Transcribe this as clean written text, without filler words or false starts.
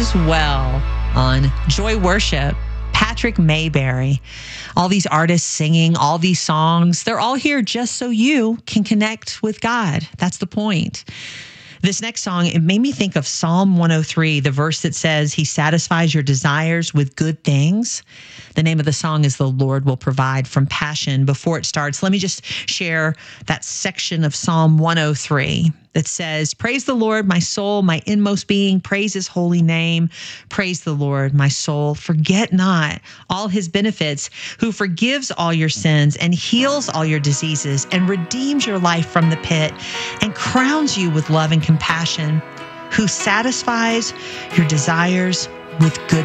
as well on Joy Worship. Patrick Mayberry. All these artists singing, all these songs, they're all here just so you can connect with God. That's the point. This next song, it made me think of Psalm 103, the verse that says, He satisfies your desires with good things. The name of the song is The Lord Will Provide from Passion. Before it starts, let me just share that section of Psalm 103 that says, Praise the Lord, my soul, my inmost being, praise his holy name. Praise the Lord, my soul. Forget not all his benefits, who forgives all your sins and heals all your diseases and redeems your life from the pit and crowns you with love and compassion, who satisfies your desires with good